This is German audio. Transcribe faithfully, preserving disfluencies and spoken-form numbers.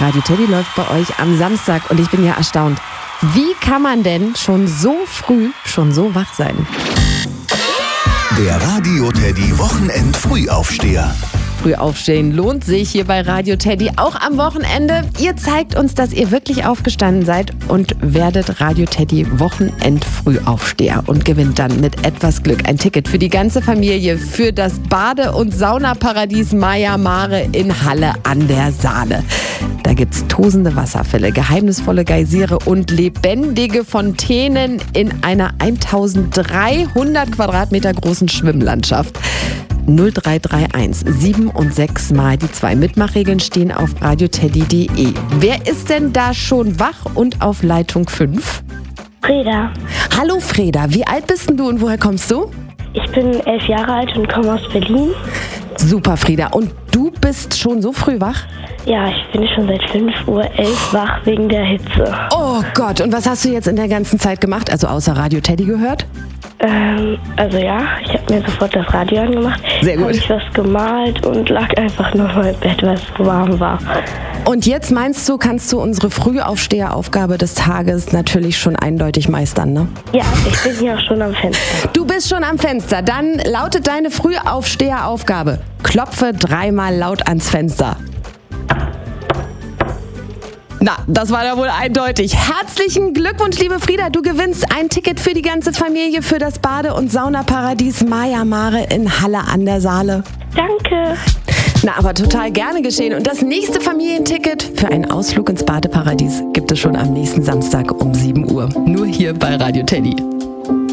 Radio Teddy läuft bei euch am Samstag und ich bin ja erstaunt. Wie kann man denn schon so früh schon so wach sein? Der Radio Teddy Wochenend-Frühaufsteher. Früh aufstehen lohnt sich hier bei Radio Teddy, auch am Wochenende. Ihr zeigt uns, dass ihr wirklich aufgestanden seid und werdet Radio Teddy Wochenend-Frühaufsteher und gewinnt dann mit etwas Glück ein Ticket für die ganze Familie für das Bade- und Saunaparadies Maya Mare in Halle an der Saale. Da gibt's tosende Wasserfälle, geheimnisvolle Geysire und lebendige Fontänen in einer eintausenddreihundert Quadratmeter großen Schwimmlandschaft. null drei drei eins sieben und sechs mal die zwei Mitmachregeln stehen auf radioteddy punkt de. Wer ist denn da schon wach und auf Leitung fünf? Freda. Hallo Freda, wie alt bist denn du und woher kommst du? Ich bin elf Jahre alt und komme aus Berlin. Super Freda, und du bist schon so früh wach? Ja, ich bin schon seit fünf Uhr elf wach wegen der Hitze. Oh Gott, und was hast du jetzt in der ganzen Zeit gemacht, also außer Radio Teddy gehört? Ähm, also ja, ich habe mir sofort das Radio angemacht. Sehr gut. Habe ich was gemalt und lag einfach nur mal im Bett, weil es so warm war. Und jetzt meinst du, kannst du unsere Frühaufsteheraufgabe des Tages natürlich schon eindeutig meistern, ne? Ja, ich bin hier auch schon am Fenster. Du bist schon am Fenster. Dann lautet deine Frühaufsteheraufgabe: Klopfe dreimal laut ans Fenster. Na, das war ja wohl eindeutig. Herzlichen Glückwunsch, liebe Frieda. Du gewinnst ein Ticket für die ganze Familie für das Bade- und Saunaparadies Maya Mare in Halle an der Saale. Danke. Na, aber total gerne geschehen. Und das nächste Familienticket für einen Ausflug ins Badeparadies gibt es schon am nächsten Samstag um sieben Uhr. Nur hier bei Radio Teddy.